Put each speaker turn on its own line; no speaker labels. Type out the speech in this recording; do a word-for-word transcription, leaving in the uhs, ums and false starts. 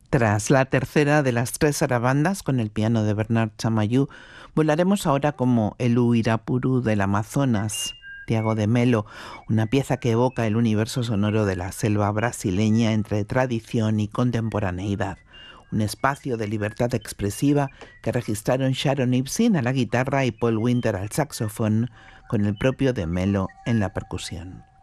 Tras la tercera de las tres sarabandas con el piano de Bernard Chamayú, volaremos ahora como el Uirapuru del Amazonas, Tiago de Melo, una pieza que evoca el universo sonoro de la selva brasileña entre tradición y contemporaneidad. Un espacio de libertad expresiva que registraron Sharon Ibsen a la guitarra y Paul Winter al saxofón, con el propio de Melo en la percusión.